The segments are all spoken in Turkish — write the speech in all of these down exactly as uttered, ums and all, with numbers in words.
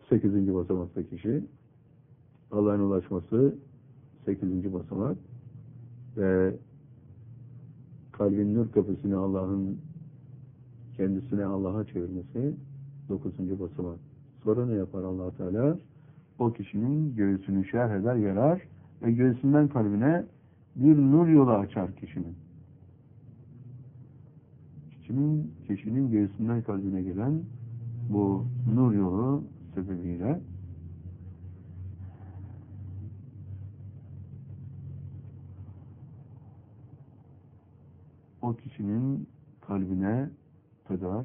sekizinci basamakta kişi. Allah'ın ulaşması sekizinci basamak ve kalbin nur kapısını Allah'ın kendisine Allah'a çevirmesi dokuzuncu basamak. Sonra ne yapar Allah Teala? O kişinin göğsünü şerh eder, yarar ve göğsünden kalbine bir nur yolu açar kişinin. Kişinin, kişinin göğsünden kalbine gelen bu nur yolu sebebiyle o kişinin kalbine kadar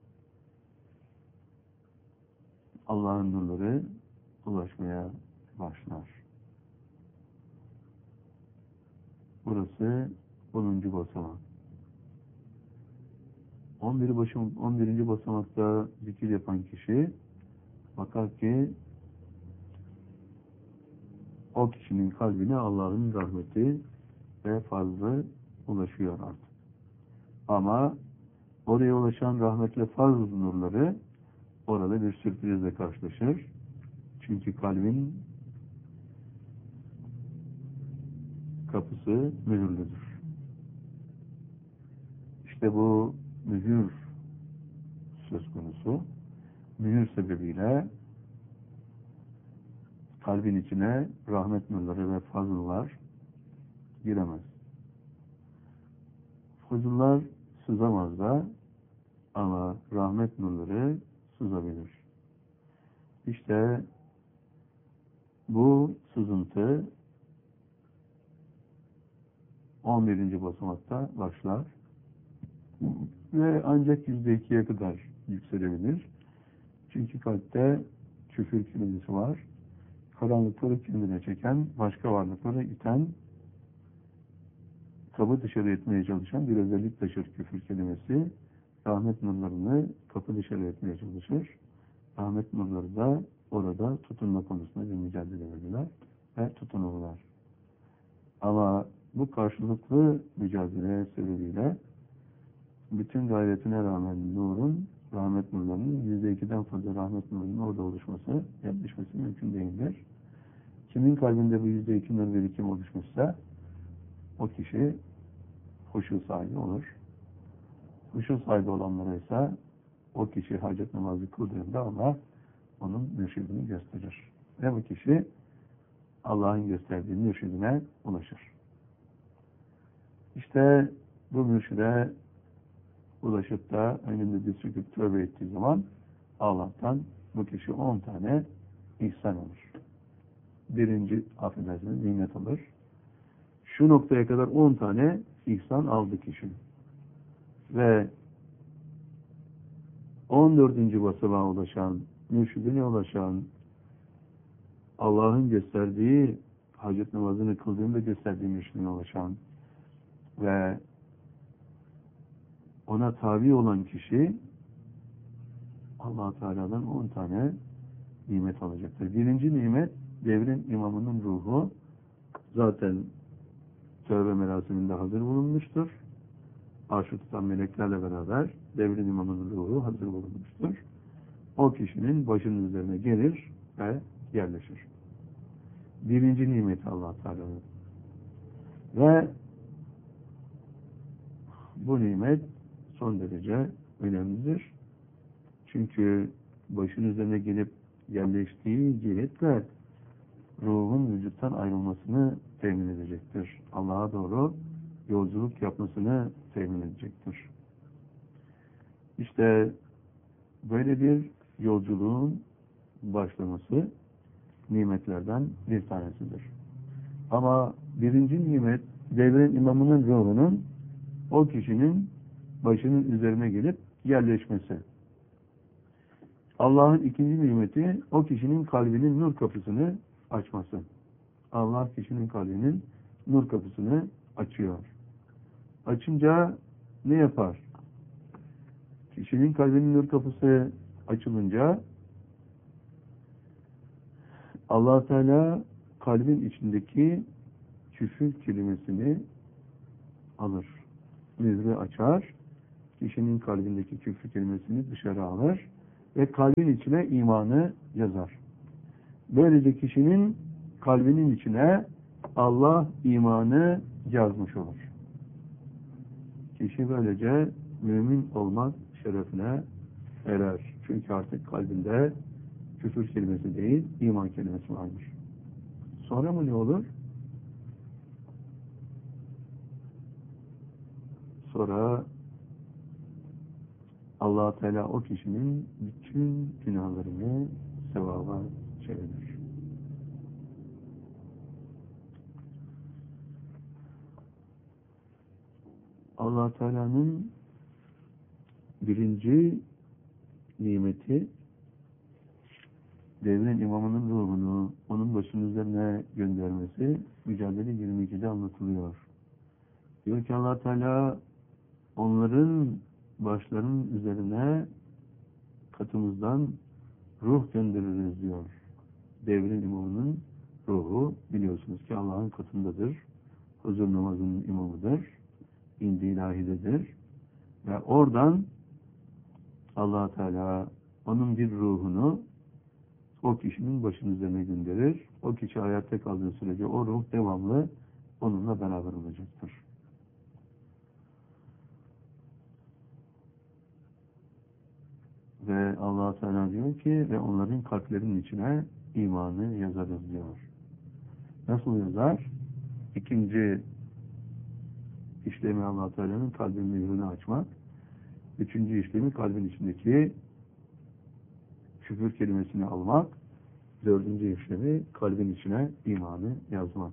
Allah'ın nurları ulaşmaya başlar. Burası onuncu basamak. on bir başım, on birinci basamakta zikir yapan kişi bakar ki o kişinin kalbine Allah'ın rahmeti ve fazlı ulaşıyor artık. Ama oraya ulaşan rahmetle farz nurları orada bir sürprizle karşılaşır. Çünkü kalbin kapısı mühürlüdür. İşte bu mühür söz konusu. Mühür sebebiyle kalbin içine rahmet nurları ve fazıllar giremez. Fazıllar sızamaz da ama rahmet nurları sızabilir. İşte bu sızıntı on birinci basamakta başlar ve ancak yüzde ikiye kadar yükselebilir. Çünkü kalpte küfür kelimesi var. Karanlıkları kendine çeken, başka varlıkları iten, kabı dışarı etmeye çalışan bir özellik taşır küfür kelimesi. Rahmet nurlarını kapı dışarı etmeye çalışır. Rahmet nurları da orada tutunma konusunda bir mücadele verirler ve tutunurlar. Ama bu karşılıklı mücadele sebebiyle bütün gayretine rağmen nurun, rahmet nurlarının yüzde ikiden fazla rahmet nurunun orada oluşması, yerleşmesi mümkün değildir. Kimin kalbinde bu yüzde iki nur birikim oluşmuşsa o kişi huşu sahibi olur. Huşu sahibi olanlara ise o kişi hacet namazı kıldığında Allah onun mürşidini gösterir. Ve bu kişi Allah'ın gösterdiği mürşidine ulaşır. İşte bu mürşide ulaşıp da önünde diz çöküp tövbe ettiği zaman Allah'tan bu kişi on tane ihsan olur. Birinci, affedersiniz, nimet alır. Şu noktaya kadar on tane ihsan aldı kişi. Ve on dördüncü basamağa ulaşan, mürşidine ulaşan, Allah'ın gösterdiği, hacet namazını kıldığında gösterdiği mürşidine ulaşan ve ona tabi olan kişi Allah-u Teala'dan on tane nimet alacaktır. Birinci nimet, devrin imamının ruhu zaten tövbe merasiminde hazır bulunmuştur. Arşı tutan meleklerle beraber devrin imamının ruhu hazır bulunmuştur. O kişinin başının üzerine gelir ve yerleşir. Birinci nimeti Allah-u Teala'nın. Ve bu nimet son derece önemlidir. Çünkü başın üzerine gelip yerleştiği cihetle ruhun vücuttan ayrılmasını temin edecektir. Allah'a doğru yolculuk yapmasını temin edecektir. İşte böyle bir yolculuğun başlaması nimetlerden bir tanesidir. Ama birinci nimet devrin imamının ruhunun o kişinin başının üzerine gelip yerleşmesi. Allah'ın ikinci nimeti o kişinin kalbinin nur kapısını açması. Allah kişinin kalbinin nur kapısını açıyor. Açınca ne yapar? Kişinin kalbinin nur kapısı açılınca Allah Teala kalbin içindeki küfür kelimesini alır. Mührü açar. Kişinin kalbindeki küfür kelimesini dışarı alır ve kalbin içine imanı yazar. Böylece kişinin kalbinin içine Allah imanı yazmış olur. Kişi böylece mümin olmak şerefine erer. Çünkü artık kalbinde küfür kelimesi değil, iman kelimesi varmış. Sonra mı ne olur? Sonra Allah Teala o kişinin bütün günahlarını sevaba çevirir. Allah Teala'nın birinci nimeti devrin imamının ruhunu onun başının üzerine göndermesi Mücadele yirmi ikide anlatılıyor. Diyor ki Allah Teala onların başlarının üzerine katımızdan ruh göndeririz diyor. Devrin imamının ruhu biliyorsunuz ki Allah'ın katındadır. Huzur namazının imamıdır. İndi ilahidedir. Ve oradan Allah Teala onun bir ruhunu o kişinin başının üzerine gönderir. O kişi hayatta kaldığı sürece o ruh devamlı onunla beraber olacaktır. Ve Allah Teala diyor ki ve onların kalplerinin içine imanı yazarız diyor. Nasıl yazar? İkinci işlemi Allah Teala'nın kalbin mührünü açmak. Üçüncü işlemi kalbin içindeki küfür kelimesini almak. Dördüncü işlemi kalbin içine imanı yazmak.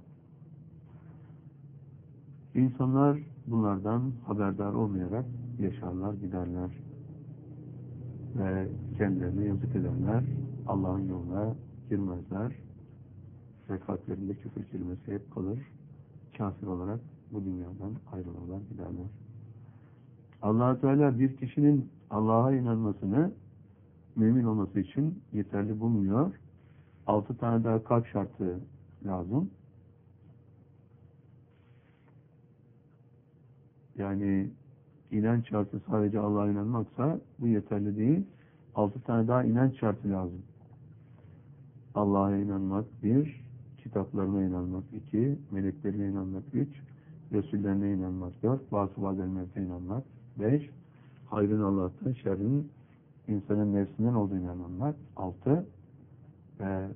İnsanlar bunlardan haberdar olmayarak yaşarlar, giderler. Ve kendilerine yazık edenler Allah'ın yoluna girmezler. Ve kalplerinde küfür kelimesi hep kalır. Kafir olarak bu dünyadan ayrılırlar, giderler. Allah Teala bir kişinin Allah'a inanmasını mümin olması için yeterli bulmuyor. Altı tane daha kalp şartı lazım. Yani inanç şartı sadece Allah'a inanmaksa bu yeterli değil. Altı tane daha inanç şartı lazım. Allah'a inanmak bir, kitaplarına inanmak iki, meleklerine inanmak üç, Resullerine inanmak dört, vasıf-ı inanmak beş, hayrın Allah'tan, şerrin insanın nefsinden olduğunu inanmak altı ve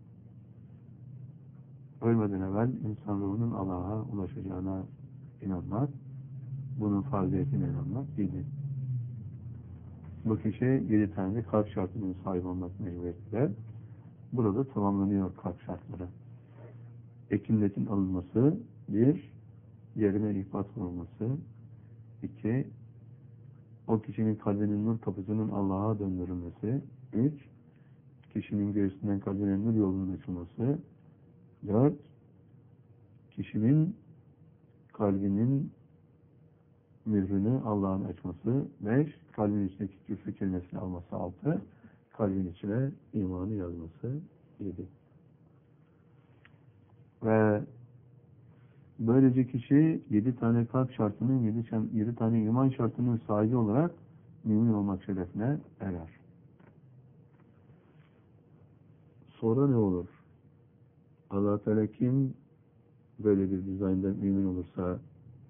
ölmeden evvel insan ruhunun Allah'a ulaşacağına inanmak, bunun farziyetine inanmak yedi. Bu kişi yedi tane de kalp şartının sahibi olmak mecburiyetiyle burada tamamlanıyor kalp şartları. Ekimletin alınması bir, yerine ihbat olması iki, o kişinin kalbinin nur kapısının Allah'a döndürülmesi üç, kişinin göğsünden kalbinin nur yolunun açılması dört, kişinin kalbinin mührünü Allah'ın açması beş, kalbin içindeki küfür kelimesini alması altı, kalbin içine imanı yazması yedi. Ve böylece kişi yedi tane kalp şartının yedi, yedi tane iman şartının sahibi olarak mümin olmak şerefine erer. Sonra ne olur? Allah Teala kim böyle bir dizaynda mümin olursa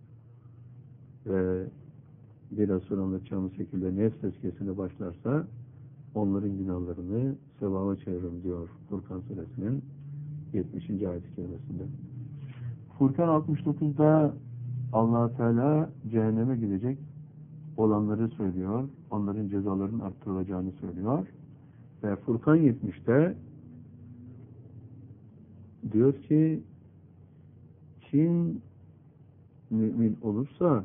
ve biraz sonra anlatacağımız şekilde nefs tezkiyesine başlarsa onların günahlarını sevaba çeviririm diyor Furkan suresinin yetmişinci ayet-i kerimesinde. Furkan altmış dokuzda Allah Teala cehenneme gidecek olanları söylüyor. Onların cezalarının arttırılacağını söylüyor. Ve Furkan yetmişte diyor ki kim mümin olursa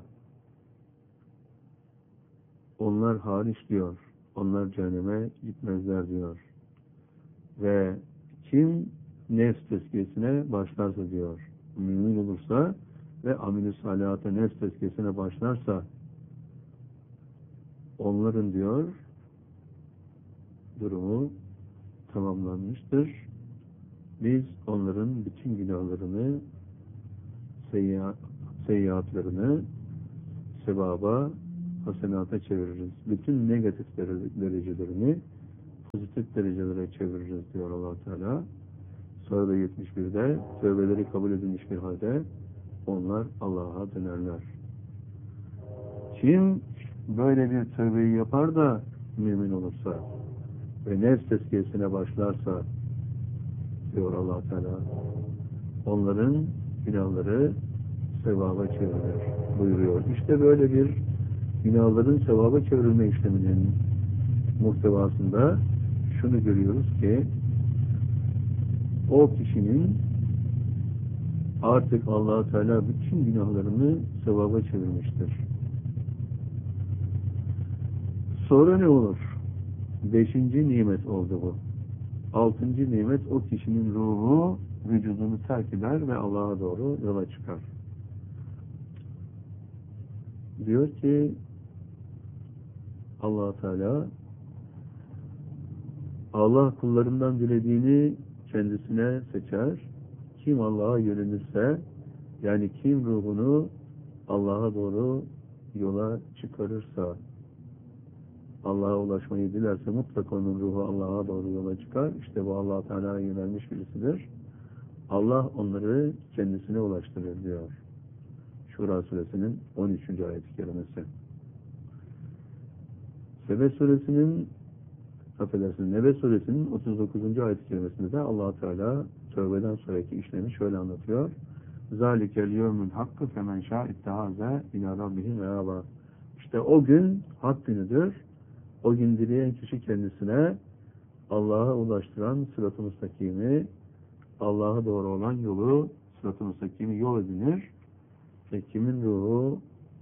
onlar hariç diyor. Onlar cehenneme gitmezler diyor. Ve kim nefs tezkiyesine başlarsa diyor. Mümin olursa ve amel-i salihata nefs tezkiyesine başlarsa onların diyor durumu tamamlanmıştır. Biz onların bütün günahlarını seyyiat, seyyiatlarını sevaba, hasenata çeviririz. Bütün negatif derecelerini negatif derecelere çeviririz diyor Allah Teala. Sonra da yetmiş birde tövbeleri kabul edilmiş bir halde onlar Allah'a dönerler. Kim böyle bir tövbeyi yapar da mümin olursa ve nefs tezkiyesine başlarsa diyor Allah Teala, onların günahları sevaba çevrilir buyuruyor. İşte böyle bir günahların sevaba çevrilme işleminin muhtevasında şunu görüyoruz ki o kişinin artık Allah Teala bütün günahlarını sevaba çevirmiştir. Sonra ne olur? Beşinci nimet oldu bu. Altıncı nimet, o kişinin ruhu vücudunu terk eder ve Allah'a doğru yola çıkar. Diyor ki Allah Teala, Allah kullarından dilediğini kendisine seçer. Kim Allah'a yönelirse, yani kim ruhunu Allah'a doğru yola çıkarırsa, Allah'a ulaşmayı dilerse mutlaka onun ruhu Allah'a doğru yola çıkar. İşte bu Allah Teala'ya yönelmiş birisidir. Allah onları kendisine ulaştırır diyor. Şura suresinin on üçüncü ayet-i kerimesi. Sebe suresinin affedersiniz, Nebe suresinin otuz dokuzuncu ayet-i kerimesinde de Allah Teala tövbeden sonraki işlemi şöyle anlatıyor. Zalikel yevmül hakkı femen şâ ittehaze ilâ rabbihi meâbâ. İşte o gün hak günüdür. O gün dileyen kişi kendisine Allah'a ulaştıran sırat-ı müstakimi, Allah'a doğru olan yolu, sırat-ı müstakimi yol edinir. Ve kimin ruhu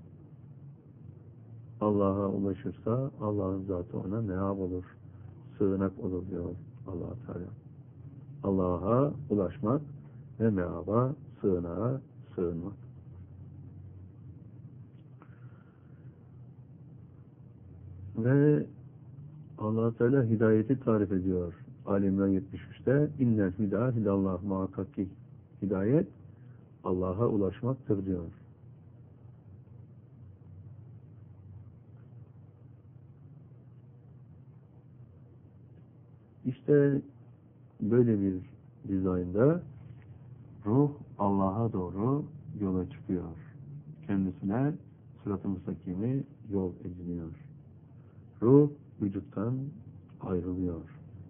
Allah'a ulaşırsa Allah'ın zatı ona meab olur, sığınak olur diyor Allah Teala. Allah'a ulaşmak ve meaba, sığınağa sığınmak. Ve Allah Teala hidayeti tarif ediyor. Ali İmran yetmiş üçte innel hidâ hidallah muhakkak ki hidayet Allah'a ulaşmaktır diyor. İşte böyle bir dizaynda ruh Allah'a doğru yola çıkıyor. Kendisine sırat-ı müstakimi yol ediniyor. Ruh vücuttan ayrılıyor.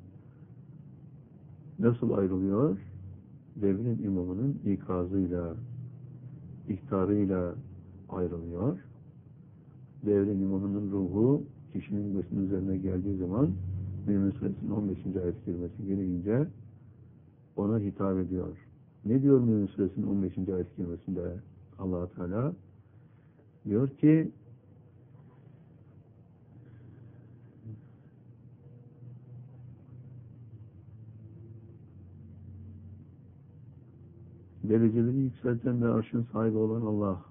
Nasıl ayrılıyor? Devrin imamının ikazıyla, ihtarıyla ayrılıyor. Devrin imamının ruhu kişinin başının üzerine geldiği zaman Mümin Suresinin on beşinci ayet kelimesi gelince ona hitap ediyor. Ne diyor Mümin Suresinin on beşinci ayet kelimesinde Allah Teala? Diyor ki dereceleri yükselten ve arşın sahibi olan Allah.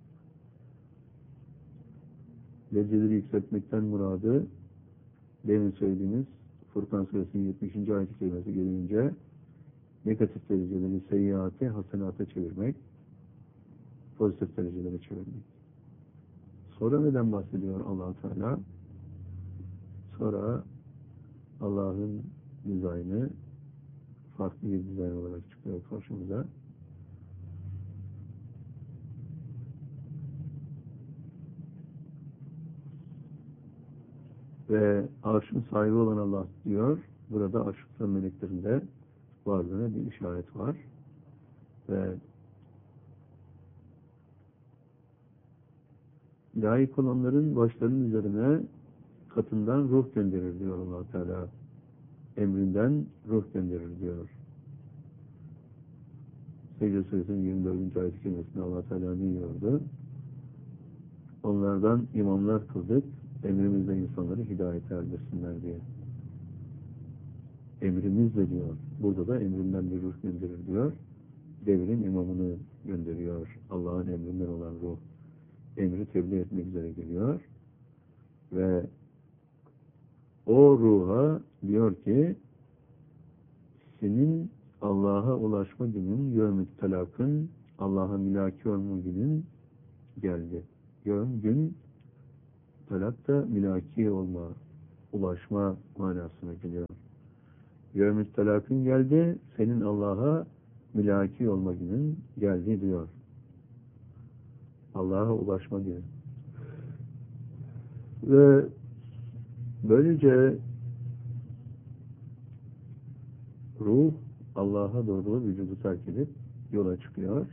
Dereceleri yükseltmekten muradı demin söylediğimiz Furkan Suresinin yetmişinci ayet kelimesi gelince negatif dereceleri seyyiate, hasenata çevirmek, pozitif dereceleri çevirmek. Sonra neden bahsediyor Allah Teala? Sonra Allah'ın dizaynı farklı bir dizayn olarak çıkıyor karşımıza. Ve arşın sahibi olan Allah diyor, burada arşın meleklerinde varlığına bir işaret var. Ve layık olanların başlarının üzerine katından ruh gönderir diyor Allah Teala. Emrinden ruh gönderir diyor. Secde Suresinin yirmi dördüncü ayet kelimesinde Allah Teala ne diyordu? Onlardan imamlar kıldık, emrimizle insanları hidayete erdirsinler diye. Emrimizle diyor. Burada da emrinden bir ruh gönderir diyor. Devrin imamını gönderiyor. Allah'ın emrinden olan ruh. Emri tebliğ etmek üzere geliyor. Ve o ruha diyor ki senin Allah'a ulaşma günün, yevm-i telakın, Allah'a milaki olma günün geldi. Yevm gün, telak da milaki olma, ulaşma manasına geliyor. Yevmü't telakın geldi, senin Allah'a mülaki olma günün geldi diyor. Allah'a ulaşma günü. Ve böylece ruh Allah'a doğru vücudu terk edip yola çıkıyor.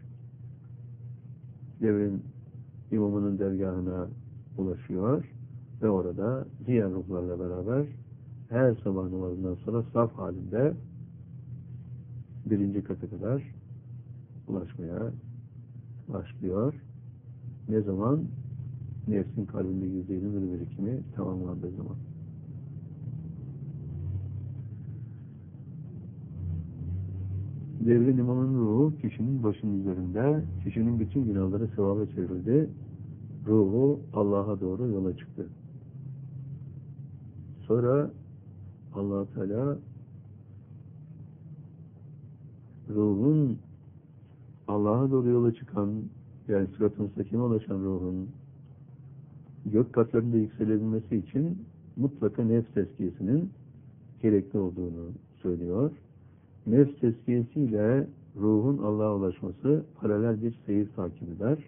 Devrin imamının dergahına ulaşıyor ve orada diğer ruhlarla beraber her sabah namazından sonra saf halinde birinci kata kadar ulaşmaya başlıyor. Ne zaman? Nefsin kalbinde yüzde yirmi birikimi tamamlandığı zaman. Devrin imamının ruhu kişinin başının üzerinde, kişinin bütün günahları sevaba çevrildi. Ruhu Allah'a doğru yola çıktı. Sonra Allah Teala ruhun Allah'a doğru yola çıkan, yani sırat-ı müstakime ulaşan ruhun gök katlarında yükselebilmesi için mutlaka nefs tezkiyesinin gerekli olduğunu söylüyor. Nefs tezkiyesiyle ruhun Allah'a ulaşması paralel bir seyir takip eder.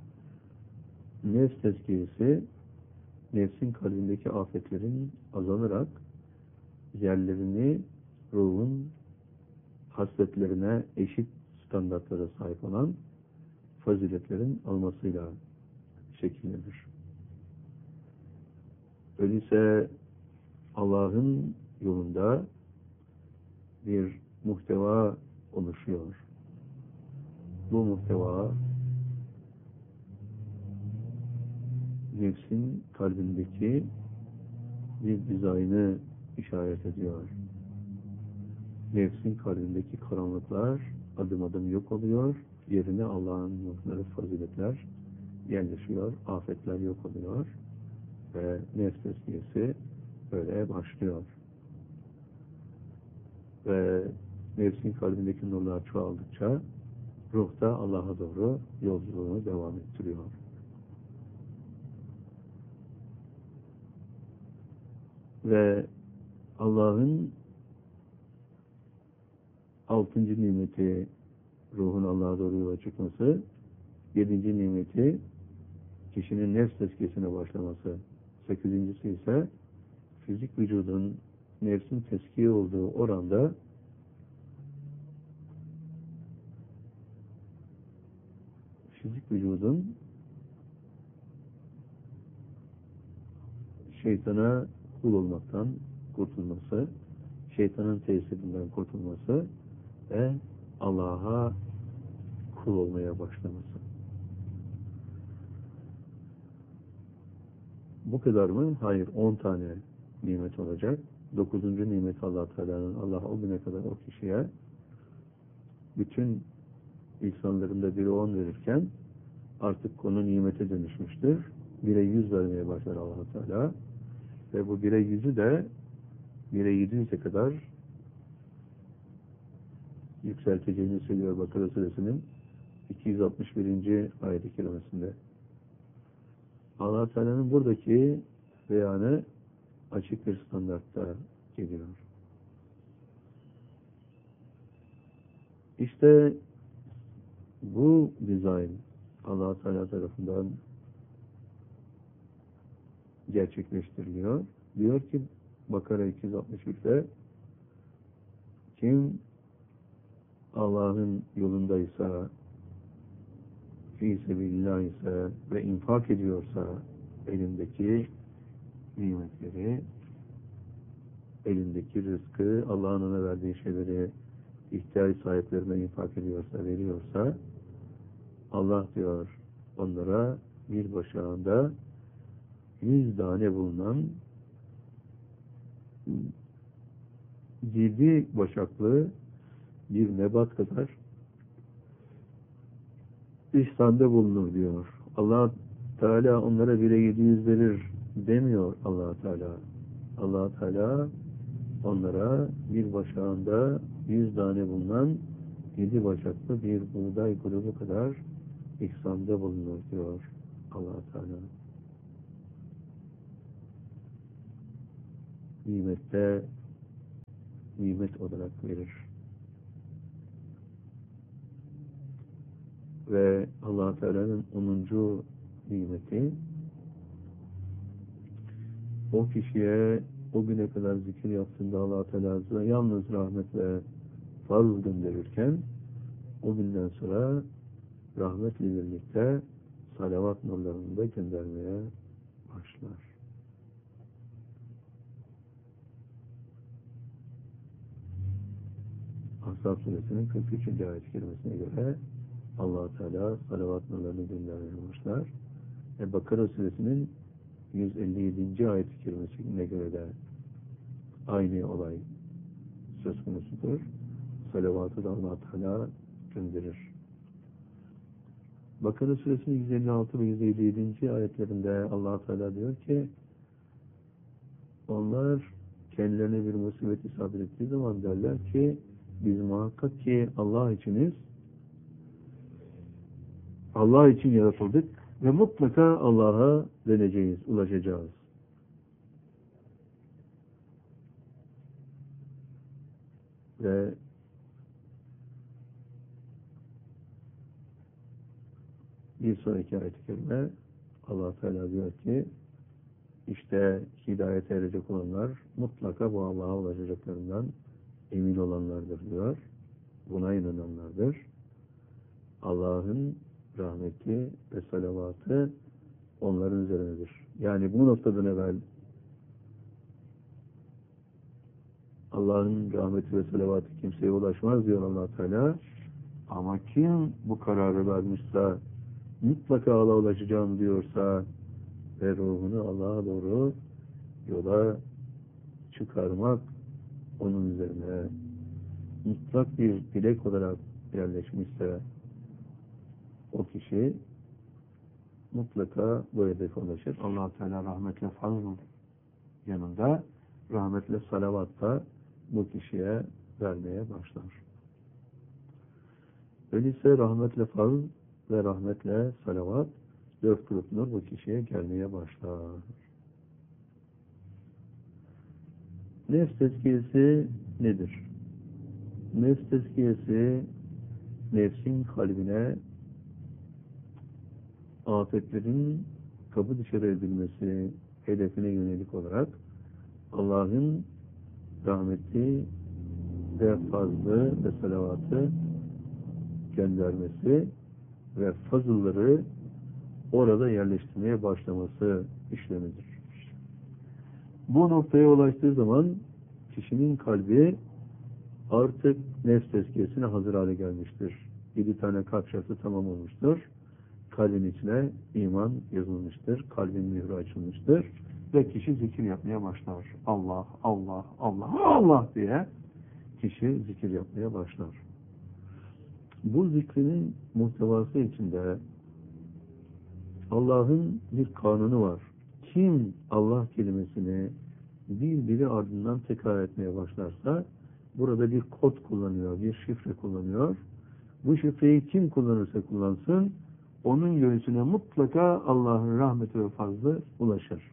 Nefs tezkiyesi nefsin kalbindeki afetlerin azalarak yerlerini ruhun hasletlerine eşit standartlara sahip olan faziletlerin almasıyla şekillenir. Öyleyse Allah'ın yolunda bir muhteva oluşuyor. Bu muhteva nefsin kalbindeki bir dizaynı işaret ediyor. Nefsin kalbindeki karanlıklar adım adım yok oluyor. Yerine Allah'ın nurları, faziletler yerleşiyor. Afetler yok oluyor. Ve nefs tezkiyesi böyle başlıyor. Ve nefsin kalbindeki nurlar çoğaldıkça ruh da Allah'a doğru yolculuğunu devam ettiriyor. Ve Allah'ın altıncı nimeti ruhun Allah'a doğru yola çıkması, yedinci nimeti kişinin nefs tezkiyesine başlaması, sekizincisi ise fizik vücudun nefsin teskiye olduğu oranda fizik vücudun şeytana kul olmaktan kurtulması, şeytanın tesirinden kurtulması ve Allah'a kul olmaya başlaması. Bu kadar mı? Hayır, on tane nimet olacak. Dokuzuncu nimet Allah Teala'nın, Allah o güne kadar o kişiye bütün insanların da biri on verirken artık konu nimete dönüşmüştür. Bire yüz vermeye başlar Allah Teala. Ve bu bire yüzü de bire yedi yüze kadar yükselteceğini söylüyor Bakara Suresinin iki yüz altmış birinci ayet-i kerimesinde. Allah Teala'nın buradaki beyanı açık bir standartta geliyor. İşte bu dizayn Allah Teala tarafından gerçekleştiriliyor. Diyor ki Bakara iki yüz altmış üçte kim Allah'ın yolundaysa, fî sebilillah ise ve infak ediyorsa elindeki nimetleri, elindeki rızkı, Allah'ın ona verdiği şeyleri ihtiyaç sahiplerine infak ediyorsa, veriyorsa, Allah diyor onlara bir başağında yüz tane bulunan yedi başaklı bir nebat kadar ihsanda bulunur diyor. Allah Teala onlara bire yedi yüz verir demiyor Allah Teala. Allah Teala onlara bir başağında yüz tane bulunan yedi başaklı bir buğday grubu kadar ihsanda bulunur diyor Allah Teala. Nimette nimet olarak verir. Ve Allah Teala'nın onuncu nimeti, o kişiye o güne kadar zikir yaptığında Allah Teala yalnız rahmet ve fazl gönderirken, o günden sonra rahmetle birlikte salavat nurlarını da göndermeye başlar. Ahzab suresinin kırk üçüncü ayet-i kerimesine göre Allah Teala salavat nurlarını göndermeye başlar. E Bakara suresinin yüz elli yedinci ayet-i kerimesine göre de aynı olay söz konusudur. Salavatı da Allah Teala gönderir. Bakara suresinin yüz elli altı ve yüz elli yedinci ayetlerinde Allah Teala diyor ki, onlar kendilerine bir musibet isabet ettiği zaman derler ki, biz muhakkak ki Allah içiniz, Allah için yaratıldık ve mutlaka Allah'a döneceğiz, ulaşacağız. Ve bir sonraki ayet-i kerime Allah Teala diyor ki, işte hidayete erecek olanlar mutlaka bu Allah'a ulaşacaklarından emin olanlardır diyor. Buna inananlardır. Allah'ın rahmeti ve salavatı onların üzerinedir. Yani bu noktadan evvel Allah'ın rahmeti ve salavatı kimseye ulaşmaz diyor Allah Teala. Ama kim bu kararı vermişse, mutlaka Allah'a ulaşacağım diyorsa ve ruhunu Allah'a doğru yola çıkarmak onun üzerine mutlak bir dilek olarak yerleşmişse, o kişi mutlaka bu hedefe ulaşır. Allah Teala rahmetle fazl yanında rahmetle salavatta bu kişiye vermeye başlar. Öyleyse rahmetle fazl ve rahmetle salavat dört grup nur bu kişiye gelmeye başlar. Nefs tezkiyesi nedir? Nefs tezkiyesi nefsin kalbine afetlerin kapı dışarı edilmesi hedefine yönelik olarak Allah'ın rahmeti ve fazlı ve salavatı göndermesi ve fazılları orada yerleştirmeye başlaması işlemidir. Bu noktaya ulaştığı zaman kişinin kalbi artık nefs tezkiyesine hazır hale gelmiştir. Yedi tane kalp şartı tamam olmuştur. Kalbin içine iman yazılmıştır. Kalbin mührü açılmıştır. Ve kişi zikir yapmaya başlar. Allah, Allah, Allah, Allah diye kişi zikir yapmaya başlar. Bu zikrinin muhtevası içinde Allah'ın bir kanunu var. Kim Allah kelimesini bir biri ardından tekrar etmeye başlarsa burada bir kod kullanıyor, bir şifre kullanıyor. Bu şifreyi kim kullanırsa kullansın onun göğsüne mutlaka Allah'ın rahmeti ve fazlı ulaşır.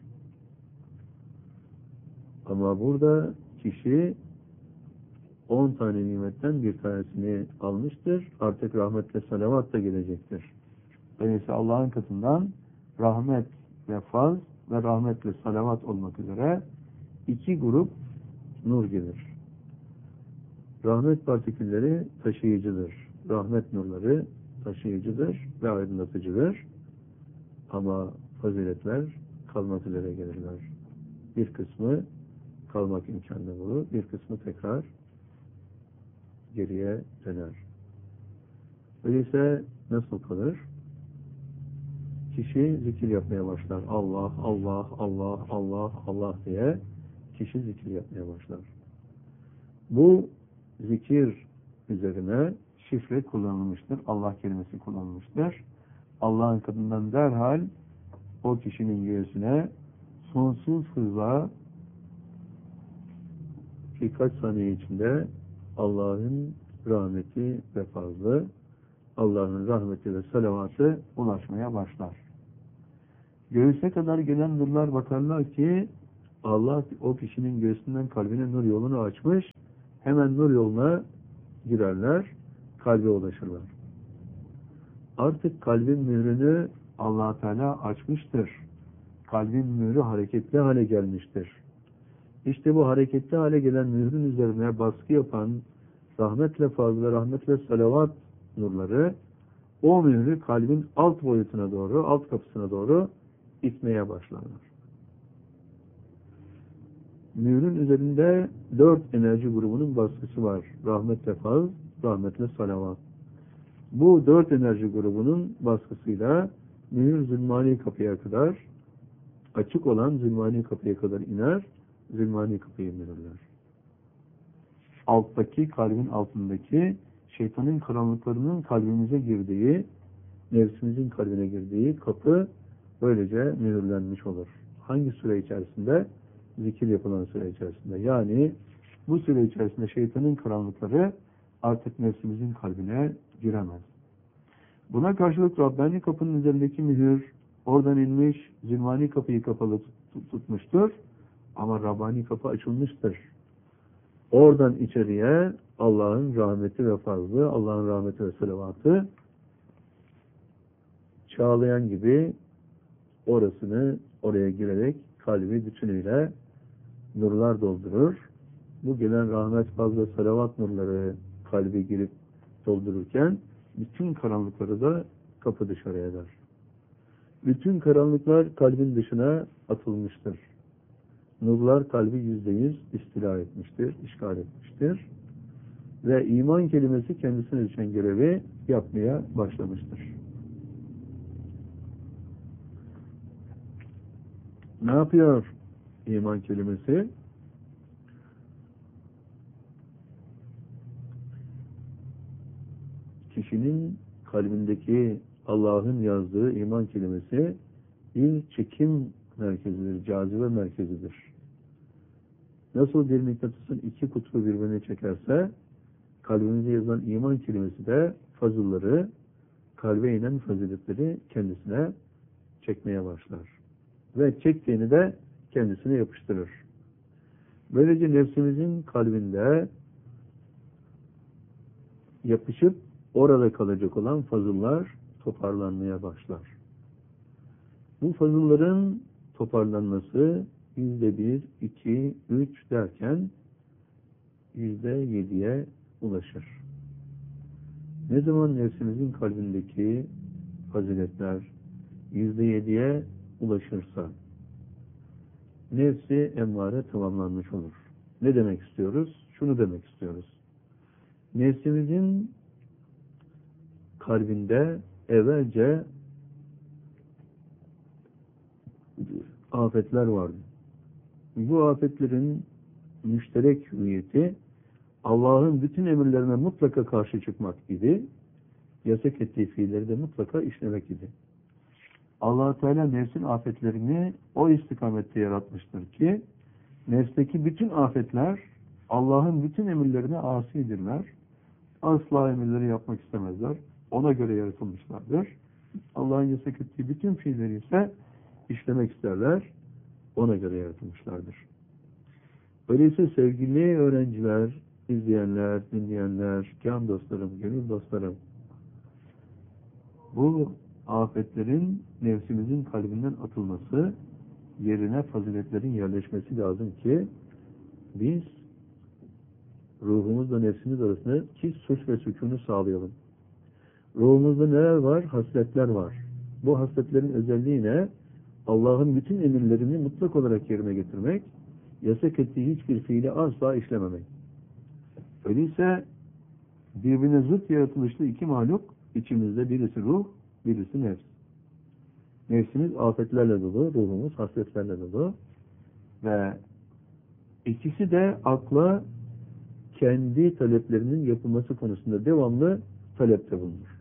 Ama burada kişi on tane nimetten bir tanesini almıştır. Artık rahmetle salavat da gelecektir. Öyleyse Allah'ın katından rahmet ve faz ve rahmetle salavat olmak üzere iki grup nur gelir. Rahmet partikülleri taşıyıcıdır. Rahmet nurları taşıyıcıdır ve aydınlatıcıdır. Ama faziletler kalmak üzere gelirler. Bir kısmı kalmak imkanı bulur, bir kısmı tekrar geriye döner. Öyleyse nasıl kalır? Kişi zikir yapmaya başlar. Allah, Allah, Allah, Allah, Allah diye kişi zikir yapmaya başlar. Bu zikir üzerine şifre kullanılmıştır. Allah kelimesi kullanılmıştır. Allah'ın katından derhal o kişinin göğsüne sonsuz hızla birkaç saniye içinde Allah'ın rahmeti ve fazlı, Allah'ın rahmeti ve salavatı ulaşmaya başlar. Göğüse kadar gelen nurlar bakarlar ki Allah o kişinin göğsünden kalbine nur yolunu açmış, hemen nur yoluna girerler, kalbe ulaşırlar. Artık kalbin mührünü Allah Teala açmıştır. Kalbin mührü hareketli hale gelmiştir. İşte bu hareketli hale gelen mührün üzerine baskı yapan rahmetle fazla, rahmetle salavat nurları o mührü kalbin alt boyutuna doğru, alt kapısına doğru itmeye başlarlar. Mührün üzerinde dört enerji grubunun baskısı var. Rahmetle faz, rahmetle salavat. Bu dört enerji grubunun baskısıyla mühür zülmani kapıya kadar, açık olan zülmani kapıya kadar iner, zülmani kapıyı mühürler. Alttaki, kalbin altındaki şeytanın karanlıklarının kalbimize girdiği, nefsimizin kalbine girdiği kapı böylece mühürlenmiş olur. Hangi süre içerisinde? Zikir yapılan süre içerisinde. Yani bu süre içerisinde şeytanın karanlıkları artık nefsimizin kalbine giremez. Buna karşılık Rabbani kapının üzerindeki mühür oradan inmiş, zülmani kapıyı kapalı tut tutmuştur. Ama Rabbani kapı açılmıştır. Oradan içeriye Allah'ın rahmeti ve fazlı, Allah'ın rahmeti ve salavatı çağlayan gibi orasını oraya girerek kalbi bütünüyle nurlar doldurur. Bu gelen rahmet, fazla, salavat nurları kalbe girip doldururken bütün karanlıkları da kapı dışarı eder. Bütün karanlıklar kalbin dışına atılmıştır. Nurlar kalbi yüzde yüz istila etmiştir, işgal etmiştir. Ve iman kelimesi kendisine düşen görevi yapmaya başlamıştır. Ne yapıyor iman kelimesi? Kişinin kalbindeki Allah'ın yazdığı iman kelimesi bir çekim merkezidir, cazibe merkezidir. Nasıl bir mıknatısın iki kutbu birbirine çekerse, kalbimize yazılan iman kelimesi de fazılları, kalbe inen faziletleri kendisine çekmeye başlar. Ve çektiğini de kendisine yapıştırır. Böylece nefsimizin kalbinde yapışıp orada kalacak olan fazıllar toparlanmaya başlar. Bu fazılların toparlanması yüzde bir, iki, üç derken yüzde yediye ulaşır. Ne zaman nefsimizin kalbindeki faziletler yüzde yediye ulaşırsa nefsi emmare tamamlanmış olur. Ne demek istiyoruz? Şunu demek istiyoruz. Nefsimizin kalbinde evvelce afetler vardı. Bu afetlerin müşterek hüviyeti Allah'ın bütün emirlerine mutlaka karşı çıkmak idi. Yasak ettiği fiilleri de mutlaka işlemek idi. Allah-u Teala nefsin afetlerini o istikamette yaratmıştır ki nefsteki bütün afetler Allah'ın bütün emirlerine asidirler. Asla emirleri yapmak istemezler. Ona göre yaratılmışlardır. Allah'ın yasak ettiği bütün fiilleri ise işlemek isterler. Ona göre yaratılmışlardır. Öyleyse sevgili öğrenciler, izleyenler, dinleyenler, can dostlarım, gönül dostlarım, bu afetlerin nefsimizin kalbinden atılması, yerine faziletlerin yerleşmesi lazım ki biz ruhumuzla nefsimiz arasındaki sulh ve sükûnu sağlayalım. Ruhumuzda neler var? Hasletler var. Bu hasletlerin özelliği ne? Allah'ın bütün emirlerini mutlak olarak yerine getirmek, yasak ettiği hiçbir fiili asla işlememek. Öyleyse birbirine zıt yaratılışlı iki mahluk içimizde, birisi ruh, birisi nefs. Nefsimiz afetlerle dolu, ruhumuz hasletlerle dolu ve ikisi de akla kendi taleplerinin yapılması konusunda devamlı talepte bulunur.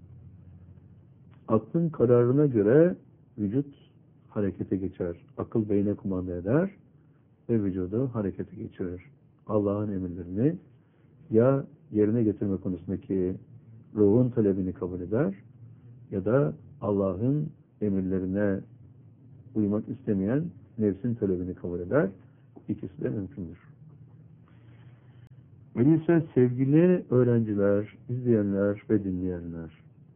Aklın kararına göre vücut harekete geçer. Akıl beyne kumanda eder ve vücudu harekete geçirir. Allah'ın emirlerini ya yerine getirme konusundaki ruhun talebini kabul eder ya da Allah'ın emirlerine uymak istemeyen nefsin talebini kabul eder. İkisi de mümkündür. Öyleyse sevgili öğrenciler, izleyenler ve dinleyenler,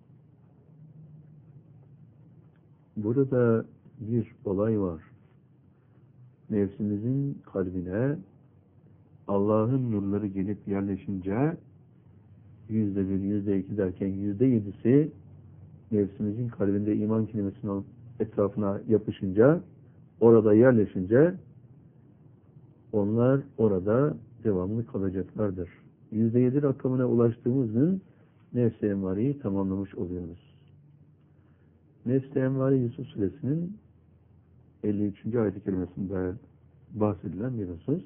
burada bir olay var. Nefsimizin kalbine Allah'ın nurları gelip yerleşince yüzde bir, yüzde iki derken yüzde yedisi nefsimizin kalbinde iman kelimesinin etrafına yapışınca, orada yerleşince onlar orada devamlı kalacaklardır. Yüzde yedi rakamına ulaştığımızın nefs-i emmareyi tamamlamış oluyoruz. Nefs-i emmare Yusuf Suresinin elli üçüncü ayet-i kerimesinde bahsedilen bir husus.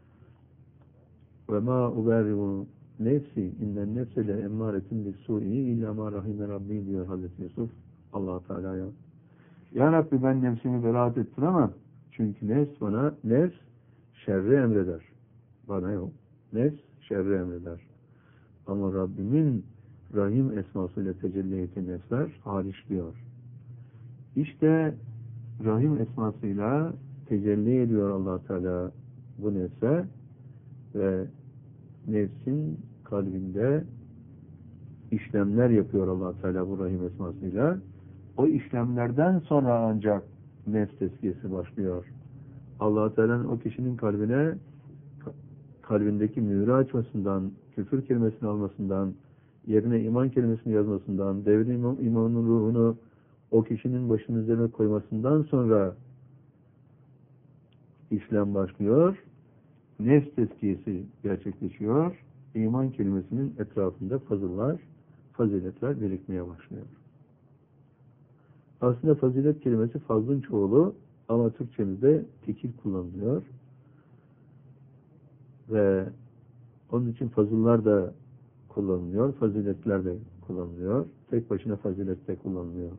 Ve ma uberri'u nefsi innen nefse le emmâretin bis-sû'i illâ mâ rahime Rabbi diyor Hazreti Yusuf Allah Teala'ya. Ya Rabbi ben nefsimi beraat ettiremem. Çünkü nefs bana nefs şerri emreder. Bana yok. Nefs şerri emreder. Ama Rabbimin Rahim esmasıyla tecelli ettiği nefsler hariç diyor. İşte Rahim esmasıyla tecelli ediyor Allah Teala bu nefse ve nefsin kalbinde işlemler yapıyor Allah Teala bu Rahim esmasıyla. O işlemlerden sonra ancak nefs tezkiyesi başlıyor. Allah Teala'nın o kişinin kalbine kalbindeki mühürü açmasından, küfür kelimesini almasından, yerine iman kelimesini yazmasından, devrin imanın ruhunu o kişinin başının üzerine koymasından sonra işlem başlıyor. Nefs tezkiyesi gerçekleşiyor. İman kelimesinin etrafında fazıllar, faziletler birikmeye başlıyor. Aslında fazilet kelimesi fazlın çoğulu ama Türkçemizde tekil kullanılıyor. Ve onun için fazıllar da kullanılıyor, faziletler de kullanılıyor. Tek başına fazilet de kullanılıyor.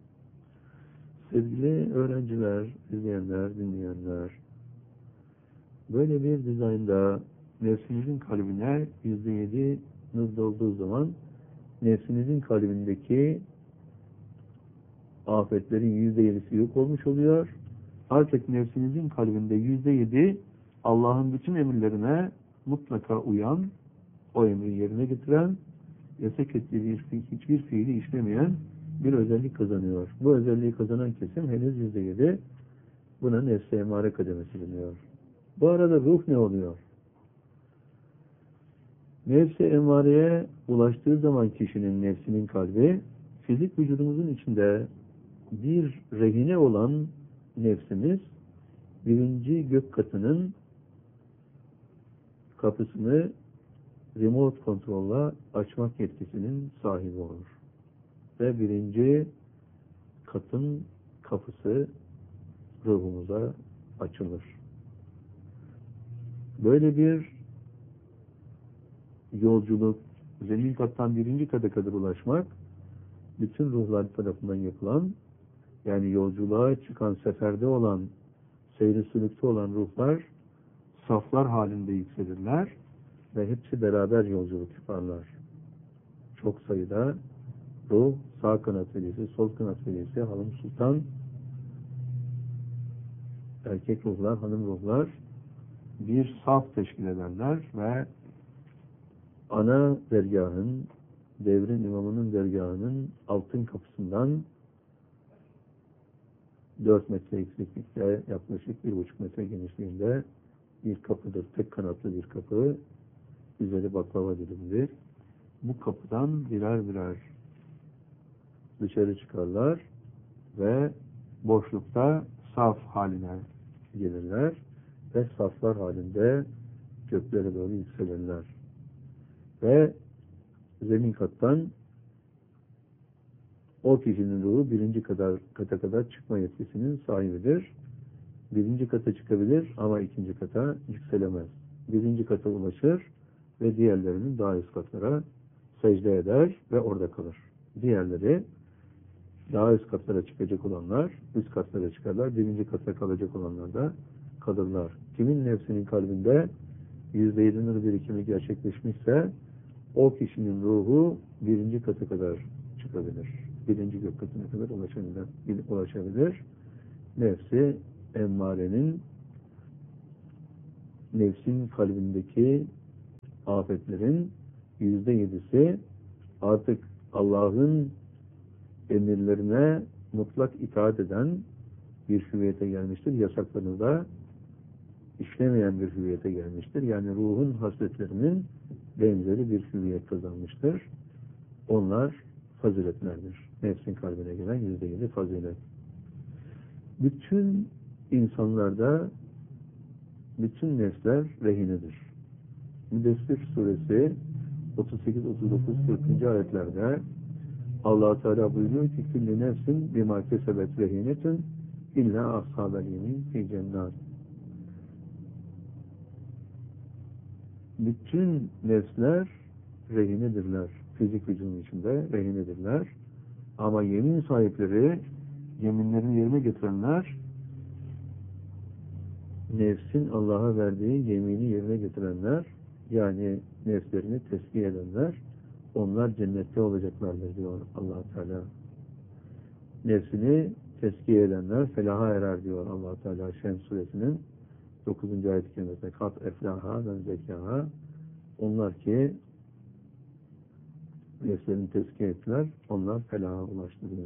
Sevgili öğrenciler, izleyenler, dinleyenler, böyle bir dizaynda nefsinizin kalbine yüzde yedi nur dolduğu zaman nefsinizin kalbindeki afetlerin yüzde yedisi yok olmuş oluyor. Artık nefsinizin kalbinde yüzde yedi Allah'ın bütün emirlerine mutlaka uyan, o emri yerine getiren, yasak ettiği bir, hiçbir fiili işlemeyen bir özellik kazanıyor. Bu özelliği kazanan kesim henüz yüzde yedi. Buna nefs-i emmare kademesi deniyor. Bu arada ruh ne oluyor? Nefs-i emmareye ulaştığı zaman kişinin nefsinin kalbi, fizik vücudumuzun içinde bir rehine olan nefsimiz, birinci gök katının kapısını remote kontrolla açmak yetkisinin sahibi olur. Ve birinci katın kapısı ruhumuza açılır. Böyle bir yolculuk, zemin kattan birinci kata kadar ulaşmak, bütün ruhlar tarafından yapılan, yani yolculuğa çıkan, seferde olan, seyri sülükte olan ruhlar, saflar halinde yükselirler ve hepsi beraber yolculuk yaparlar. Çok sayıda ruh, sağ kanat velisi, sol kanat velisi, hanım sultan, erkek ruhlar, hanım ruhlar bir saf teşkil ederler ve ana dergahın, devrin imamının dergahının altın kapısından dört metre yükseklikte, yaklaşık bir buçuk metre genişliğinde bir kapıdır. Tek kanatlı bir kapı. Üzeri baklava dilimli. Bu kapıdan birer birer dışarı çıkarlar ve boşlukta saf haline gelirler ve saflar halinde göklere doğru yükselirler. Ve zemin kattan o kişinin ruhu birinci kadar, kata kadar çıkma yetkisinin sahibidir. Birinci kata çıkabilir ama ikinci kata yükselemez. Birinci kata ulaşır ve diğerlerinin daha üst katlara secde eder ve orada kalır. Diğerleri daha üst katlara çıkacak olanlar üst katlara çıkarlar. Birinci kata kalacak olanlar da kalırlar. Kimin nefsinin kalbinde yüzde yedi nur birikimi gerçekleşmişse o kişinin ruhu birinci kata kadar çıkabilir. Birinci gök katına kadar ulaşabilir. ulaşabilir. Nefsi emmarenin nefsin kalbindeki afetlerin yüzde yedisi artık Allah'ın emirlerine mutlak itaat eden bir hüviyete gelmiştir. Yasaklarını da işlemeyen bir hüviyete gelmiştir. Yani ruhun hasletlerinin benzeri bir hüviyet kazanmıştır. Onlar faziletlerdir. Nefsin kalbine gelen yüzde yedi fazilet. Bütün insanlarda bütün nefsler rehinedir. Müddessir suresi otuz sekiz, otuz dokuz, kırkıncı ayetlerde Allah Teala buyuruyor ki külli nefsin bima kesebet rehinetun illa ashabel yemin fi cennet. Bütün nefsler rehinedirler. Fizik vücudun içinde rehinedirler. Ama yemin sahipleri, yeminlerini yerine getirenler, nefsin Allah'a verdiği yemini yerine getirenler, yani nefslerini tezkiye edenler, onlar cennette olacaklardır diyor Allah Teala. Nefsini tezkiye edenler felaha erer diyor Allah Teala Şems suresinin dokuzuncu ayet-i kerimesinde. Kat eflaha ve zekaha. Onlar ki nefslerini tezkiye ettiler, onlar felaha ulaştı diyor.